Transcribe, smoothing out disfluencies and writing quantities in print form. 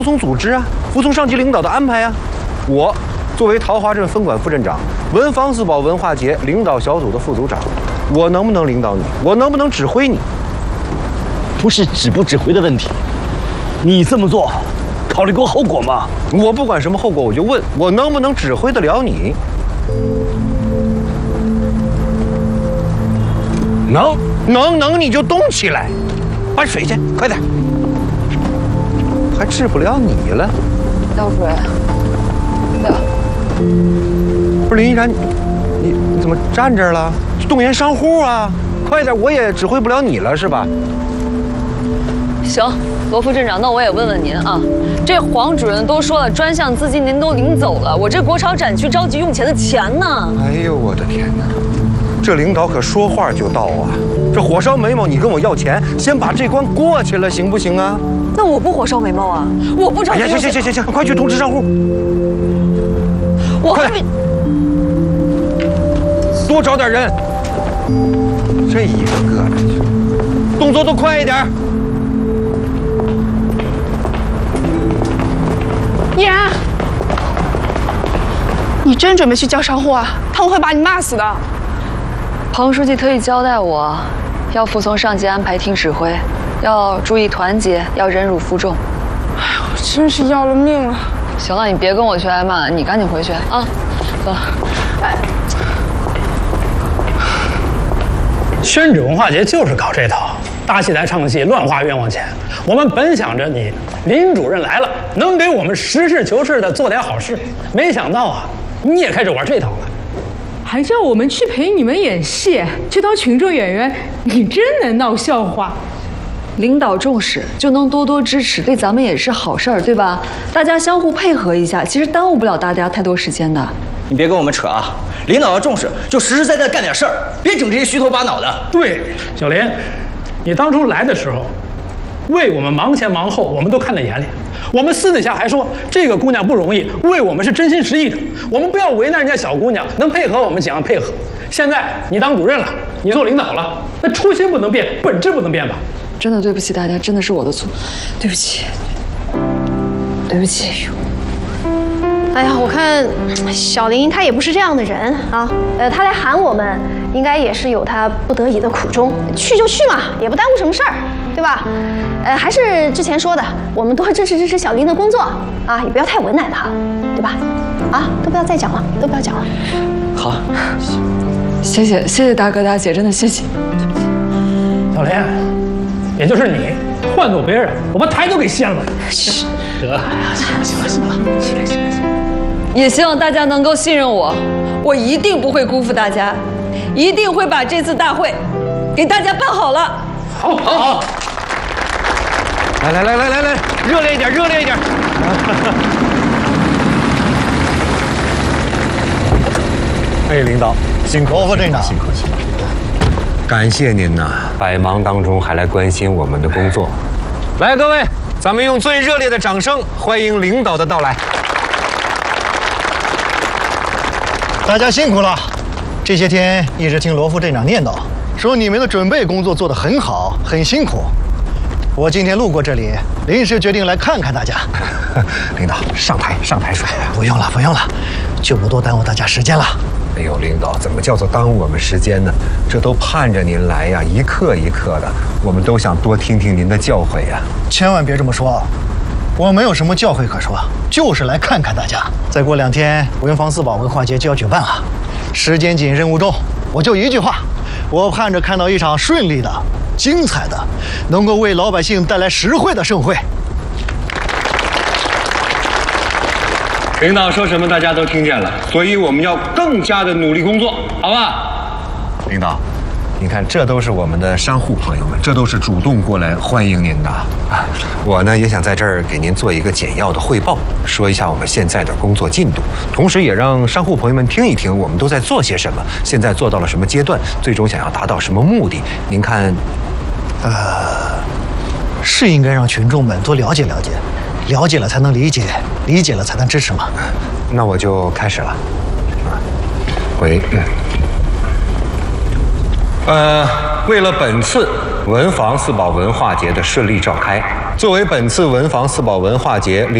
从组织啊，服从上级领导的安排啊。我作为桃花镇分管副镇长，文房四宝文化节领导小组的副组长，我能不能领导你？我能不能指挥你？ 不是指不指挥的问题，你这么做，考虑过后果吗？ 我不管什么后果，我就问我能不能指挥得了你？能，你就动起来，搬水去，快点！还治不了你了， 廖主任， 不是林一山，你怎么站这儿了？动员商户啊！快点，我也指挥不了你了，是吧？ 行，罗副镇长，那我也问问您啊，这黄主任都说了，专项资金您都领走了，我这国潮展区着急用钱的钱呢？ 哎呦我的天哪！这领导可说话就到啊！这火烧眉毛，你跟我要钱，先把这关过去了，行不行啊？ 那我不火烧眉毛啊，我不着急。 行，快去通知商户。 我还没多找点人。这一个个的，动作都快一点。 依然，你真准备去叫商户啊？他们会把你骂死的。 彭书记特意交代我，要服从上级安排，听指挥，要注意团结，要忍辱负重。 哎呦，真是要了命了！ 行了，你别跟我去挨骂，你赶紧回去啊！走了。 宣纸文化节就是搞这套，大戏台唱戏，乱花冤枉钱。我们本想着你林主任来了，能给我们实事求是的做点好事，没想到啊，你也开始玩这套了。 还叫我们去陪你们演戏，去当群众演员，你真能闹笑话。 领导重视就能多多支持，对咱们也是好事儿，对吧？大家相互配合一下，其实耽误不了大家太多时间的。 你别跟我们扯啊！领导要重视，就实实在在干点事儿，别整这些虚头巴脑的。 对，小林，你当初来的时候，为我们忙前忙后，我们都看在眼里。我们私底下还说这个姑娘不容易，为我们是真心实意的。我们不要为难人家小姑娘，能配合我们尽量配合。现在你当主任了，你做领导了，那初心不能变，本质不能变吧？ 真的对不起大家，真的是我的错，对不起，对不起。 哎呀，我看小林他也不是这样的人啊，他来喊我们，应该也是有他不得已的苦衷。去就去嘛，也不耽误什么事儿，对吧？还是之前说的，我们多支持小林的工作啊，也不要太为难他，对吧？啊，都不要再讲了，都不要讲了。 好， 谢谢大哥大姐，真的谢谢。 小林，也就是你，换做别人，我把台都给掀了。得，行了， 也希望大家能够信任我，我一定不会辜负大家，一定会把这次大会给大家办好了。 好。 来，热烈一点，热烈一点。哎，领导辛苦，副镇长辛苦。感谢您呐，百忙当中还来关心我们的工作。来，各位，咱们用最热烈的掌声欢迎领导的到来。 大家辛苦了，这些天一直听罗副镇长念叨，说你们的准备工作做得很好，很辛苦。我今天路过这里，临时决定来看看大家。 领导，上台说。 不用了，就不多耽误大家时间了。 哎呦，领导，怎么叫做耽误我们时间呢？这都盼着您来呀，一刻一刻的，我们都想多听听您的教诲呀。 千万别这么说，我没有什么教诲可说，就是来看看大家。再过2天，文房四宝文化节就要举办了，时间紧，任务重，我就一句话，我盼着看到一场顺利的、精彩的，能够为老百姓带来实惠的盛会。 领导说什么大家都听见了，所以我们要更加的努力工作，好吧？领导，你看，这都是我们的商户朋友们，这都是主动过来欢迎您的啊。我呢也想在这儿给您做一个简要的汇报，说一下我们现在的工作进度，同时也让商户朋友们听一听我们都在做些什么，现在做到了什么阶段，最终想要达到什么目的。您看， 是应该让群众们多了解了解。了解了才能理解，理解了才能支持嘛。 那我就开始了。为了本次文房四宝文化节的顺利召开， 作为本次文房四宝文化节